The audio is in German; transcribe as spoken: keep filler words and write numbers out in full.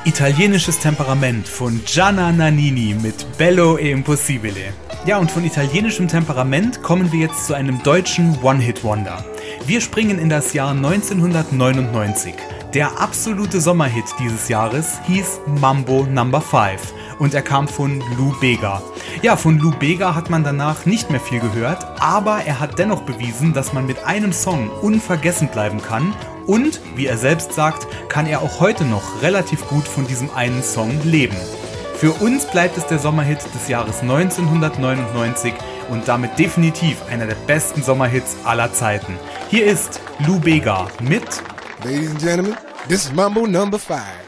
Italienisches Temperament von Gianna Nannini mit Bello e Impossibile. Ja, und von italienischem Temperament kommen wir jetzt zu einem deutschen One-Hit-Wonder. Wir springen in das Jahr neunzehnhundertneunundneunzig. Der absolute Sommerhit dieses Jahres hieß Mambo Number fünf und er kam von Lou Bega. Ja, von Lou Bega hat man danach nicht mehr viel gehört, aber er hat dennoch bewiesen, dass man mit einem Song unvergessen bleiben kann und, wie er selbst sagt, kann er auch heute noch relativ gut von diesem einen Song leben. Für uns bleibt es der Sommerhit des Jahres neunzehnhundertneunundneunzig und damit definitiv einer der besten Sommerhits aller Zeiten. Hier ist Lou Bega mit Ladies and gentlemen, this is Mambo Number five.